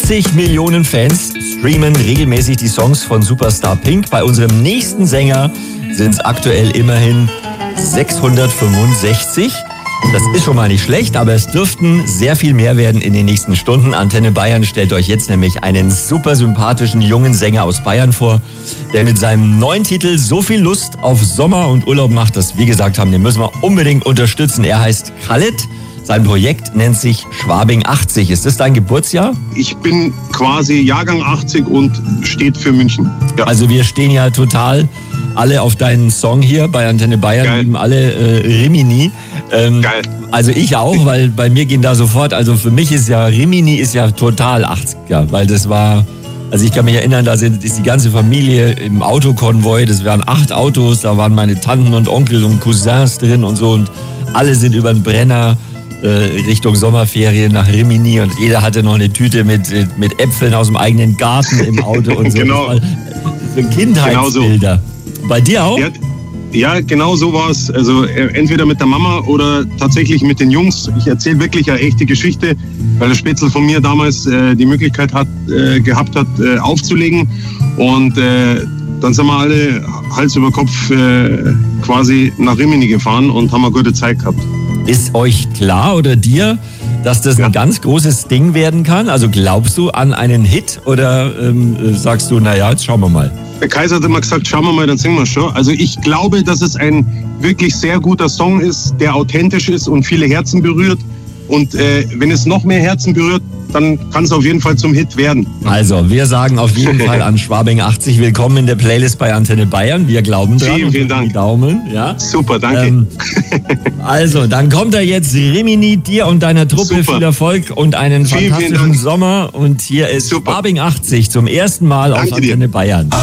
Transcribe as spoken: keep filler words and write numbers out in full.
achtzig Millionen Fans streamen regelmäßig die Songs von Superstar Pink. Bei unserem nächsten Sänger sind es aktuell immerhin sechshundertfünfundsechzig. Das ist schon mal nicht schlecht, aber es dürften sehr viel mehr werden in den nächsten Stunden. Antenne Bayern stellt euch jetzt nämlich einen super sympathischen jungen Sänger aus Bayern vor, der mit seinem neuen Titel so viel Lust auf Sommer und Urlaub macht, dass wir gesagt haben, den müssen wir unbedingt unterstützen. Er heißt Khaled. Sein Projekt nennt sich Schwabing achtzig. Ist das dein Geburtsjahr? Ich bin quasi Jahrgang achtzig und steht für München. Ja. Also wir stehen ja total alle auf deinen Song hier bei Antenne Bayern, Geil. lieben alle äh, Rimini. Ähm, Geil. Also ich auch, weil bei mir gehen da sofort, also für mich ist ja, Rimini ist ja total achtziger, weil das war, also ich kann mich erinnern, da sind, ist die ganze Familie im Autokonvoi, das waren acht Autos, da waren meine Tanten und Onkel und Cousins drin und so und alle sind über den Brenner äh, Richtung Sommerferien nach Rimini und jeder hatte noch eine Tüte mit, mit Äpfeln aus dem eigenen Garten im Auto und so. Genau. Das war so Kindheitsbilder. Genau so. Bei dir auch? Ja, ja, genau so war es. Also äh, entweder mit der Mama oder tatsächlich mit den Jungs. Ich erzähle wirklich eine echte Geschichte, weil der Spätzl von mir damals äh, die Möglichkeit hat, äh, gehabt hat, äh, aufzulegen. Und äh, dann sind wir alle Hals über Kopf äh, quasi nach Rimini gefahren und haben eine gute Zeit gehabt. Ist euch klar oder dir, dass das ja. ein ganz großes Ding werden kann? Also glaubst du an einen Hit oder ähm, sagst du, naja, jetzt schauen wir mal? Der Kaiser hat immer gesagt, schauen wir mal, dann singen wir schon. Also ich glaube, dass es ein wirklich sehr guter Song ist, der authentisch ist und viele Herzen berührt. Und äh, wenn es noch mehr Herzen berührt, dann kann es auf jeden Fall zum Hit werden. Also, wir sagen auf jeden Fall an Schwabing achtzig willkommen in der Playlist bei Antenne Bayern. Wir glauben dran. Vielen, vielen Dank. Die Daumen, ja. Super, danke. Ähm, also, dann kommt er jetzt, Rimini, dir und deiner Truppe Super. Viel Erfolg und einen Vielen, fantastischen vielen Dank. Sommer. Und hier ist Super. Schwabing achtzig zum ersten Mal Danke auf Antenne dir. Bayern.